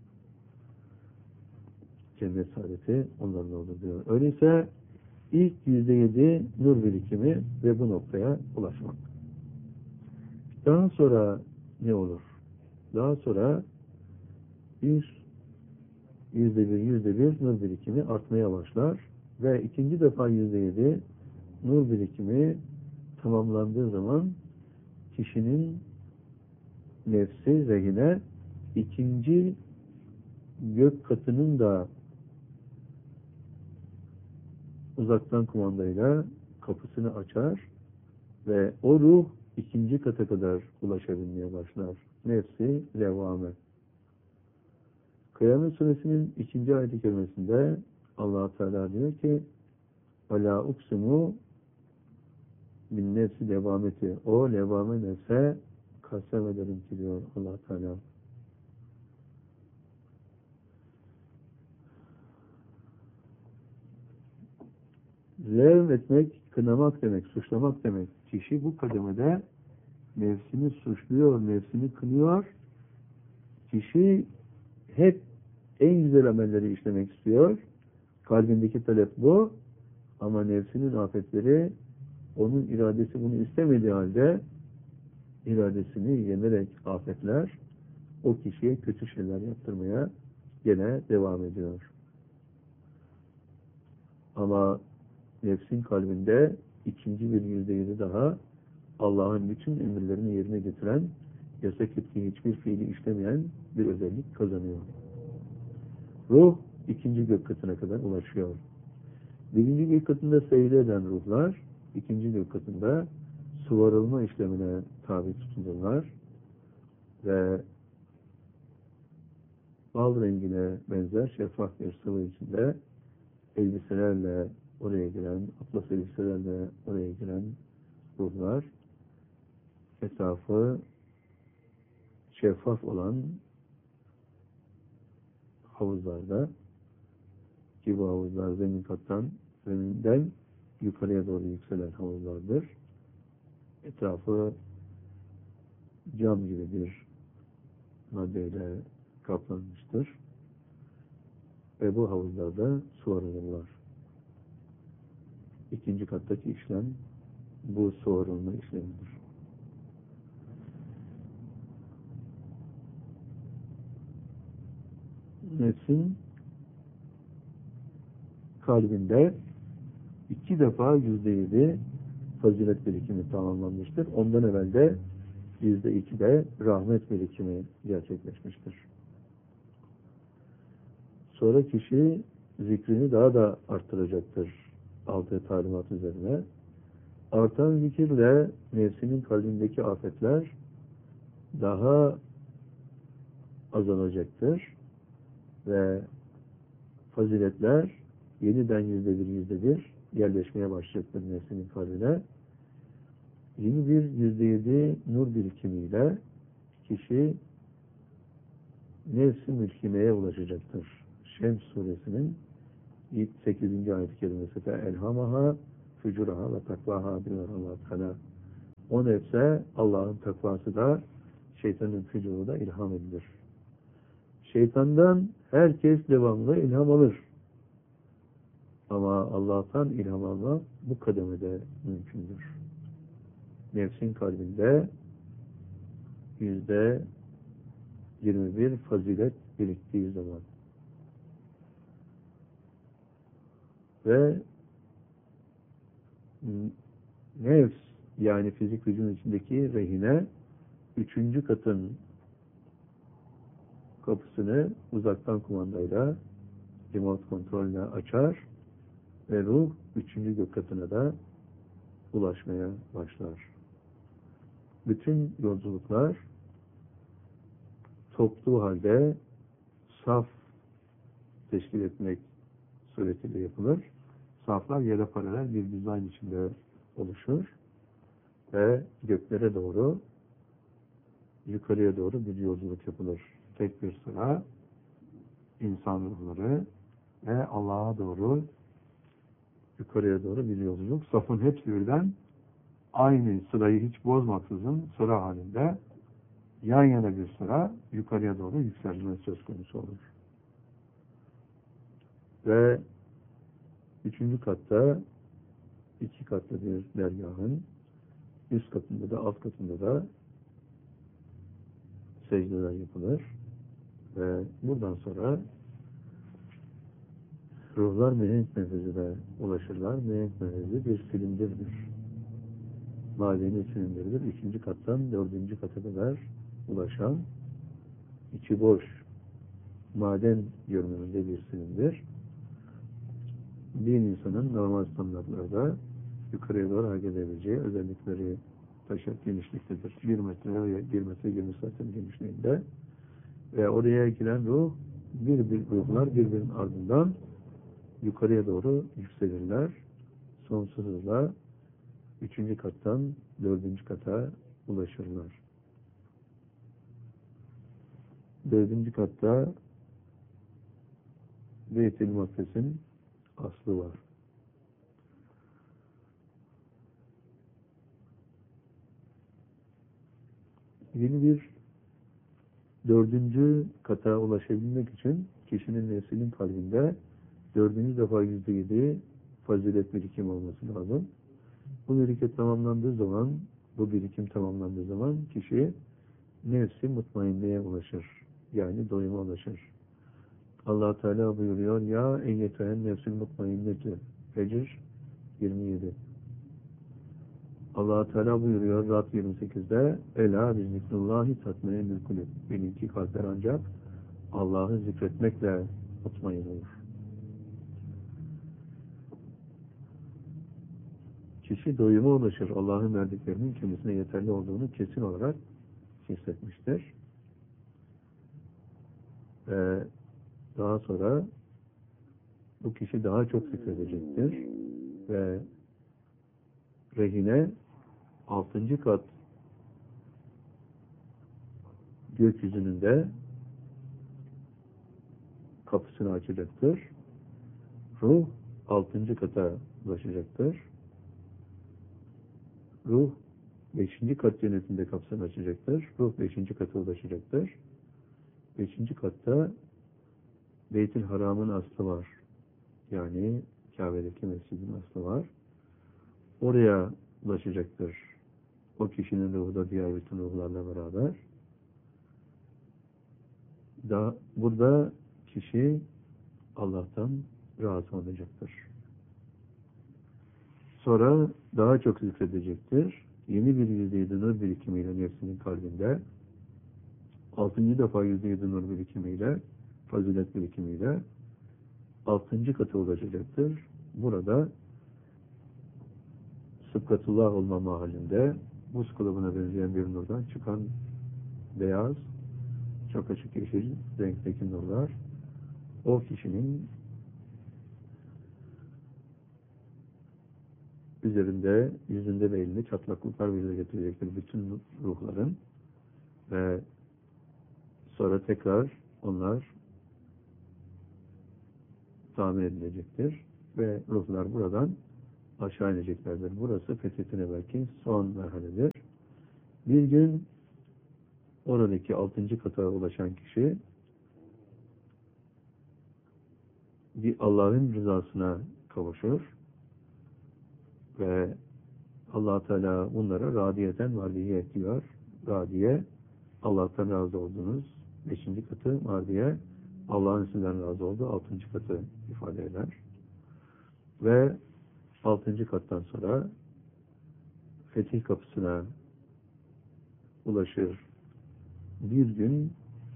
Cennet saadeti onların olur diyor. Öyleyse ilk yüzde yedi nur birikimi ve bu noktaya ulaşmak. Daha sonra ne olur? Daha sonra bir yüzde bir, yüzde bir nur birikimi artmaya başlar ve ikinci defa yüzde yedi nur birikimi tamamlandığı zaman kişinin nefsi rehine ikinci gök katının da uzaktan kumandayla kapısını açar ve o ruh ikinci kata kadar ulaşabilmeye başlar. Nefsi levvame. Kıyamet suresinin ikinci ayet-i kerimesinde Allah Teala diyor ki وَلَا اُقْسِمُ bin nefsi levameti. O levame nefse kasem ederim ki diyor Allah Teala. Levm etmek, kınamak demek, suçlamak demek. Kişi bu kademede nefsini suçluyor, nefsini kınıyor. Kişi hep en güzel amelleri işlemek istiyor. Kalbindeki talep bu. Ama nefsinin afetleri, onun iradesi bunu istemediği halde iradesini yenerek afetler o kişiye kötü şeyler yaptırmaya gene devam ediyor. Ama nefsin kalbinde ikinci bir yüzde yedi daha Allah'ın bütün emirlerini yerine getiren, yasak ettiği hiçbir fiili işlemeyen bir özellik kazanıyor. Ruh ikinci gök katına kadar ulaşıyor. Birinci gök katında secde eden ruhlar ikinci gök katında sıvarılma işlemine tabi tutulurlar ve bal rengine benzer şeffaf bir sıvı içinde elbiselerle oraya giren, atlas elbiselerle oraya giren ruhlar etrafı şeffaf olan havuzlarda, ki bu havuzlar zemin kattan, zeminden yukarıya doğru yükselen havuzlardır. Etrafı cam gibi bir maddeyle kaplanmıştır. Ve bu havuzlarda su arınırlar. İkinci kattaki işlem bu su arınma işlemidir. Nefsin kalbinde iki defa yüzde yedi fazilet birikimi tamamlanmıştır. Ondan evvel de yüzde iki de rahmet birikimi gerçekleşmiştir. Sonra kişi zikrini daha da arttıracaktır aldığı talimat üzerine. Artan zikirle nefsinin kalbindeki afetler daha azalacaktır ve faziletler yeniden yüzde bir, yüzde bir yerleşmeye başlayacaktır nefsinin kalbine. Yeni bir yüzde yedi nur birikimiyle kişi nefs-i mülkimeye ulaşacaktır. Şems suresinin sekizinci ayet-i kerimesi de elhamaha fücuraha ve takvaha diyor Allah Teala. O nefse Allah'ın takvası da şeytanın fücuru da ilham edilir. Şeytandan herkes devamlı ilham alır. Ama Allah'tan ilham almak bu kademede mümkündür. Nefsin kalbinde yüzde yirmi bir fazilet biriktiği zaman ve nefs yani fizik vücudun içindeki rehine üçüncü katın kapısını uzaktan kumandayla remote kontrolle açar ve ruh üçüncü gök katına da ulaşmaya başlar. Bütün yolculuklar toplu halde saf teşkil etmek suretiyle yapılır. Saflar yere paralel bir dizayn içinde oluşur ve göklere doğru yukarıya doğru bir yolculuk yapılır. Tek bir sıra insan ruhları ve Allah'a doğru yukarıya doğru bir yolculuk. Safın hepsi birden aynı sırayı hiç bozmaksızın sıra halinde yan yana bir sıra yukarıya doğru yükselme söz konusu olur. Ve üçüncü katta iki katlı bir dergahın üst katında da alt katında da secdeler yapılır ve buradan sonra ruhlar mihenk nefesine ulaşırlar. Mihenk nefesi bir silindirdir. Madeni silindirdir. Üçüncü kattan dördüncü kata kadar ulaşan içi boş maden görünümünde bir silindir. Bir insanın normal standartlarda yukarıya doğru hareket edebileceği özellikleri taşır genişliktedir. Bir metre veya bir metre yirmi santim genişliğinde ve oraya giren ruh bir bir ruhlar birbirinin ardından yukarıya doğru yükselirler. Sonsuz hızla üçüncü kattan dördüncü kata ulaşırlar. Dördüncü katta Beyt-i Makdes'in aslı var. Yeni bir dördüncü kata ulaşabilmek için kişinin nefsinin kalbinde dördüncü defa yüzde yedi fazilet birikim olması lazım. Bu birikim tamamlandığı zaman, bu birikim tamamlandığı zaman kişi nefsi mutmainneye ulaşır. Yani doyuma ulaşır. Allah Teala buyuruyor ya eyyetühen nefsül mutmainnetü Fecr yirmi yedi. Allah Teala buyuruyor Rad yirmi sekizde Ela bi zikrullahi tatmainnül kulüp. Benimki kalpler ancak Allah'ı zikretmekle mutmain olur. Kişi doyuma ulaşır. Allah'ın verdiklerinin kendisine yeterli olduğunu kesin olarak hissetmiştir. Ve daha sonra bu kişi daha çok zikredecektir. Ve rehine altıncı kat gökyüzünün de kapısını açacaktır. Ruh altıncı kata ulaşacaktır. Ruh beşinci kat cennetinde kapısını açacaktır. Ruh beşinci kata ulaşacaktır. Beşinci katta Beyt-i Haram'ın aslı var. Yani Kabe'deki mescidin aslı var. Oraya ulaşacaktır. O kişinin ruhu da diğer bütün ruhlarla beraber. Da, burada kişi Allah'tan razı olacaktır. Sonra daha çok zikredecektir. Yeni bir yüzde yedi nur birikimiyle nefsinin kalbinde altıncı defa yüzde yedi nur birikimiyle fazilet birikimiyle altıncı kata ulaşacaktır. Burada sıkkatullah olma mahallinde buz kılıbına benzeyen bir nurdan çıkan beyaz, çok açık yeşil renkteki nurlar o kişinin üzerinde, yüzünde ve elinde çatlaklıklar bile getirecektir bütün ruhların ve sonra tekrar onlar tamir edilecektir ve ruhlar buradan aşağı ineceklerdir. Burası fethetine belki son merhaledir. Bir gün oradaki altıncı kata ulaşan kişi bir Allah'ın rızasına kavuşur ve Allah Teala bunlara radiyeten vardiye diyor. Radiye, Allah'tan razı olduğunuz beşinci katı, vardiye Allah'ın sizden razı olduğu altıncı katı ifade eder. Ve altıncı kattan sonra fetih kapısına ulaşır. Bir gün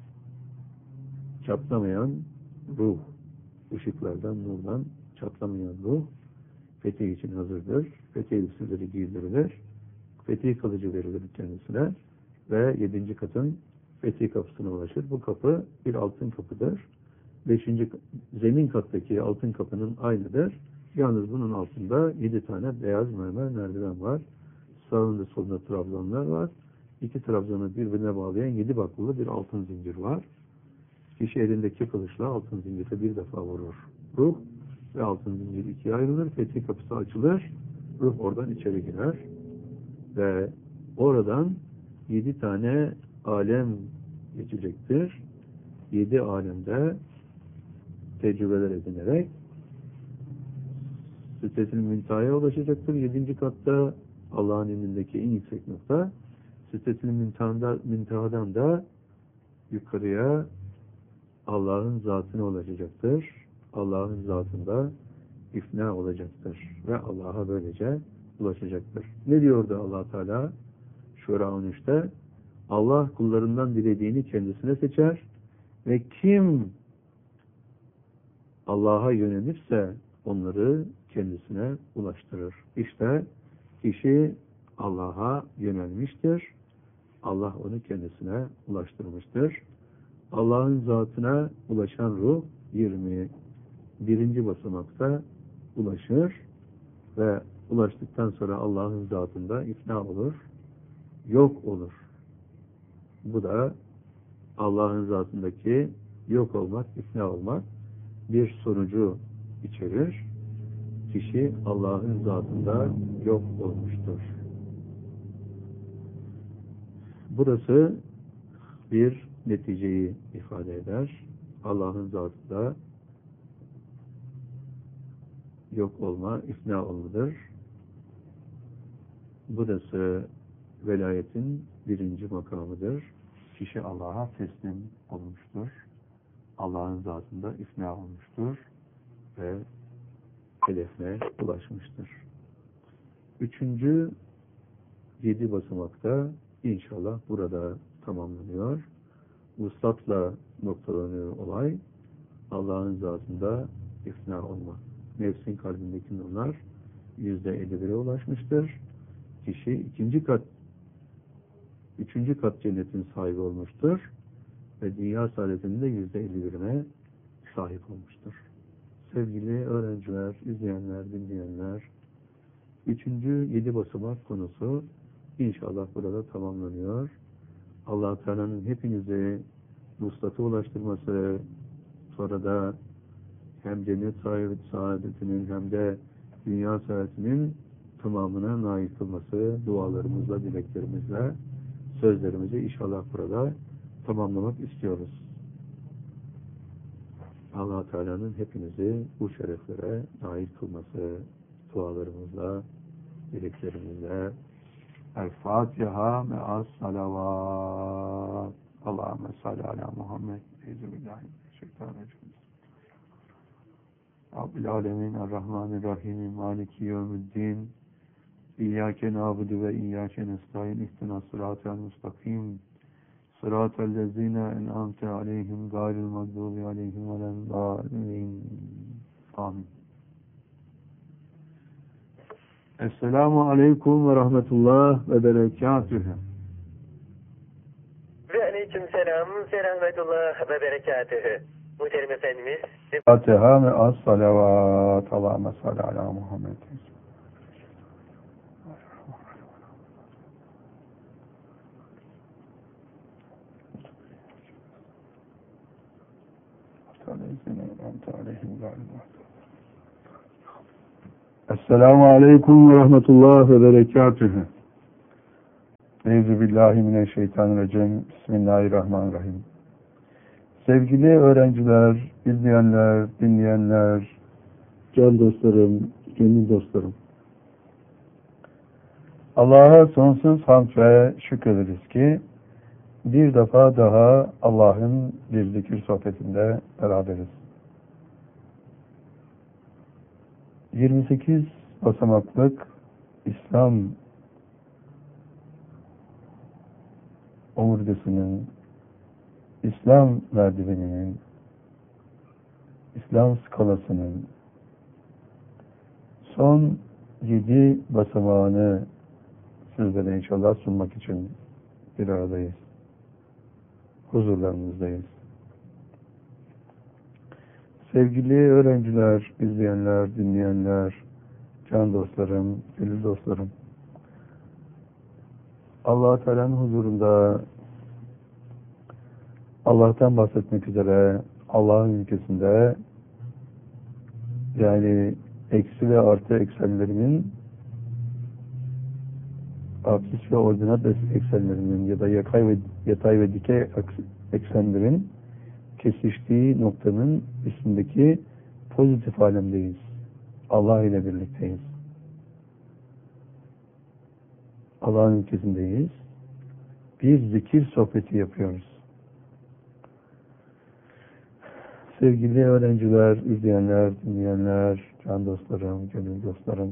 çatlamayan ruh, ışıklardan, nurdan çatlamayan ruh fetih için hazırdır. Fetih elbiseleri giydirilir. Fetih kılıcı verilir kendisine ve yedinci katın fetih kapısına ulaşır. Bu kapı bir altın kapıdır. Beşinci zemin kattaki altın kapının aynıdır. Yalnız bunun altında yedi tane beyaz mermer merdiven var. Sağında solunda trabzanlar var. İki trabzanı birbirine bağlayan yedi baklalı bir altın zincir var. Kişi elindeki kılıçla altın zincire bir defa vurur. Ruh ve altın zincir ikiye ayrılır. Fetih kapısı açılır. Ruh oradan içeri girer. Ve oradan yedi tane alem geçecektir. Yedi alemde tecrübeler edinerek Sidratul Münteha'ya ulaşacaktır. Yedinci katta Allah'ın emrindeki en yüksek nokta. Sidratul Münteha'dan da yukarıya Allah'ın zatına ulaşacaktır. Allah'ın zatında ifna olacaktır. Ve Allah'a böylece ulaşacaktır. Ne diyordu Allah Teala? Şura on üçte Allah kullarından dilediğini kendisine seçer ve kim Allah'a yönelirse onları kendisine ulaştırır. İşte kişi Allah'a yönelmiştir. Allah onu kendisine ulaştırmıştır. Allah'ın zatına ulaşan ruh yirmi birinci basamakta ulaşır ve ulaştıktan sonra Allah'ın zatında ifna olur, yok olur. Bu da Allah'ın zatındaki yok olmak, ifna olmak bir sonucu içerir. Kişi Allah'ın zatında yok olmuştur. Burası bir neticeyi ifade eder. Allah'ın zatında yok olma, ifna olmadır. Burası velayetin birinci makamıdır. Kişi Allah'a teslim olmuştur. Allah'ın zatında ifna olmuştur ve hedefine ulaşmıştır. Üçüncü yedi basamakta inşallah burada tamamlanıyor. Vuslatla noktalanıyor olay. Allah'ın zatında ifna olma. Nefsin kalbindeki nurlar yüzde elli bire ulaşmıştır. Kişi ikinci kat, üçüncü kat cennetin sahibi olmuştur. Ve dünya saadetinin de yüzde elli birine sahip olmuştur. Sevgili öğrenciler, izleyenler, dinleyenler, üçüncü yedi basamak konusu inşallah burada tamamlanıyor. Allah-u Teala'nın hepinizi vuslata ulaştırması, sonra da hem cennet saadetinin hem de dünya saadetinin tamamına nail kılması, dualarımızla, dileklerimizle, sözlerimizi inşallah burada tamamlamak istiyoruz. Allah-u Teala'nın hepinizi bu şereflere nail kılması, dualarımızla, dileklerimizle. El-Fatiha me'as salavat. Allahümme salli ala Muhammed. Euzubillahimineşşeytanirracim. Rabbil alemin er-Rahmanir-Rahim. Maliki yevmiddin. İyyâke nâbudu ve iyyâke nestaîn. İhtina sıratel mustakim. Sıratel lezîne en'amte aleyhim gâyril mağdûbi aleyhim velendâlin. Amin. Esselamu aleyküm ve rahmetullah ve berekatühü. Ve aleyküm selam ve rahmetullah ve berekatühü. Muhterem Efendimiz. Fatiha ve as-salavat. Allahümme salli ala Muhammed. Esselamu Aleyküm ve Rahmetullah ve Berekatühü. Euzubillahimineşşeytanirracim. Bismillahirrahmanirrahim. Sevgili öğrenciler, izleyenler, dinleyenler, can dostlarım, gönül dostlarım. Allah'a sonsuz hamd ve şükrederiz ki bir defa daha Allah'ın bir zikir sohbetinde beraberiz. yirmi sekiz basamaklık İslam omurgasının, İslam merdiveninin, İslam skalasının son yedi basamağını sizlere inşallah sunmak için bir aradayız. Huzurlarınızdayız. Sevgili öğrenciler, izleyenler, dinleyenler, can dostlarım, gönül dostlarım. Allah-u Teala'nın huzurunda Allah'tan bahsetmek üzere Allah'ın ülkesinde yani eksi ve artı eksenlerinin absis ve ordinat eksenlerinin ya da yatay ve, yatay ve dikey eksenlerin kesiştiği noktanın üstündeki pozitif alemdeyiz. Allah ile birlikteyiz. Allah'ın ülkesindeyiz. Bir zikir sohbeti yapıyoruz. Sevgili öğrenciler, izleyenler, dinleyenler, can dostlarım, gönül dostlarım.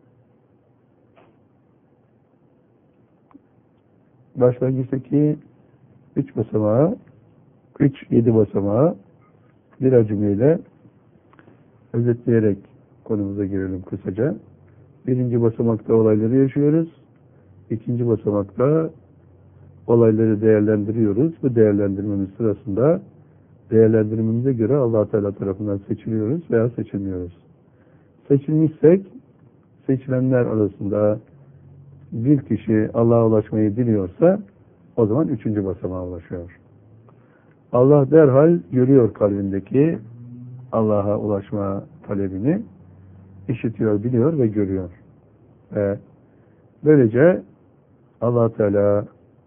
Başlangıçtaki üç basamağı, üç, yedi basamağı bir cümleyle özetleyerek konumuza girelim kısaca. Birinci basamakta olayları yaşıyoruz. İkinci basamakta olayları değerlendiriyoruz. Bu değerlendirmemiz sırasında değerlendirmemize göre Allah Teala tarafından seçiliyoruz veya seçilmiyoruz. Seçilmişsek seçilenler arasında bir kişi Allah'a ulaşmayı diliyorsa o zaman üçüncü basamağa ulaşıyor. Allah derhal görüyor kalbindeki Allah'a ulaşma talebini, işitiyor, biliyor ve görüyor. Ve böylece Allah Teala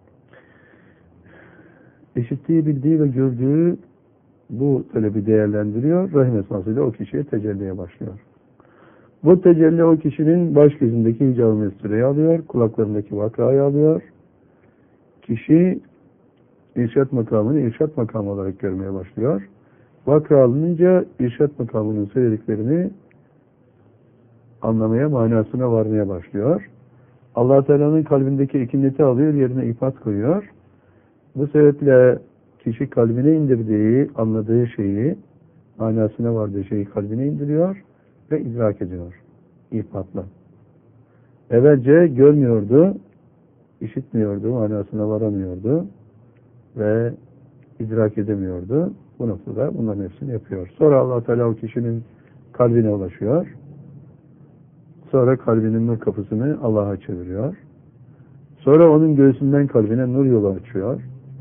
işittiği, bildiği ve gördüğü bu talebi değerlendiriyor. Rahim esmasıyla o kişiye tecelliye başlıyor. Bu tecelli o kişinin baş gözündeki hicab-ı mestireyi alıyor, kulaklarındaki vakrayı alıyor. Kişi irşat makamını irşat makamı olarak görmeye başlıyor. Vakra alınınca irşat makamının söylediklerini anlamaya, manasına varmaya başlıyor. Allah Teala'nın kalbindeki ekineti alıyor, yerine ifat koyuyor. Bu sebeple kişi kalbine indirdiği, anladığı şeyi, manasına vardığı şeyi kalbine indiriyor ve idrak ediyor. İfatla. Evvelce görmüyordu, işitmiyordu, manasına varamıyordu ve idrak edemiyordu. Bu noktada bunların hepsini yapıyor. Sonra Allah Teala o kişinin kalbine ulaşıyor. Sonra kalbinin nur kapısını Allah'a çeviriyor. Sonra onun göğsünden kalbine nur yolu açıyor.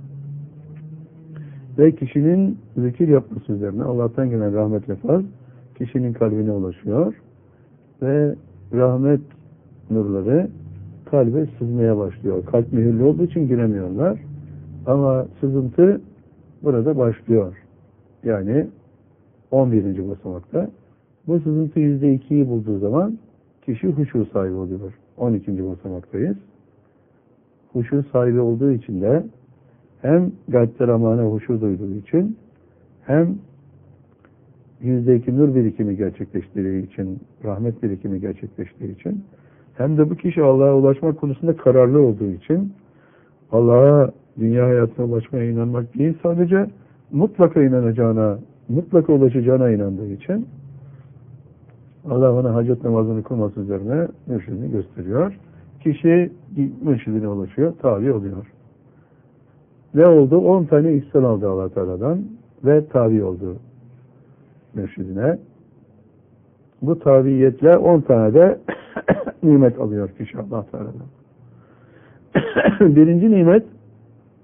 Ve kişinin zikir yapması üzerine Allah'tan gelen rahmet ve fazl kişinin kalbine ulaşıyor. Ve rahmet nurları kalbe sızmaya başlıyor. Kalp mühürlü olduğu için giremiyorlar. Ama sızıntı burada başlıyor. Yani on birinci basamakta. Bu sızıntı yüzde ikiyi bulduğu zaman kişi huşu sahibi oluyor. on ikinci basamaktayız. Huşu sahibi olduğu için de hem kalpte ramana huşu duyduğu için hem yüzde iki nur birikimi gerçekleştiği için, rahmet birikimi gerçekleştiği için hem de bu kişi Allah'a ulaşmak konusunda kararlı olduğu için Allah'a dünya hayatına ulaşmaya inanmak değil, sadece mutlaka inanacağına, mutlaka ulaşacağına inandığı için Allah ona hacet namazını kılması üzerine mürşidini gösteriyor. Kişi mürşidine ulaşıyor, tabi oluyor. Ne oldu? on tane ihsan aldı Allah Teala'dan ve tabi oldu mürşidine. Bu tabiiyetle on tane de nimet alıyor kişi Allah Teala'dan. Birinci nimet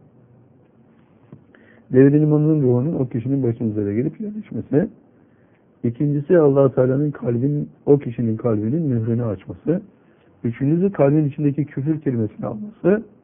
devrin imanının ruhunun o kişinin başının üzerine gelip yerleşmesi. İkincisi Allah-u Teala'nın kalbin, o kişinin kalbinin mührünü açması. Üçüncüsü kalbin içindeki küfür kelimesini alması.